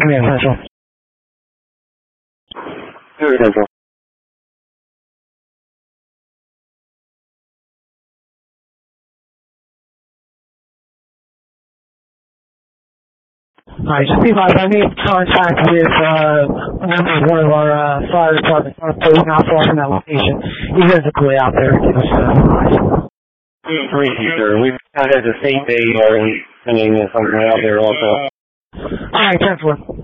Command Central. Here, Central. Alright, just be advised, I need contact with one of our fire departments. I'm not far from that location. He physically out there. Give us Thank you, sir. We've had the same day already sending something out there also. Alright, 10-4.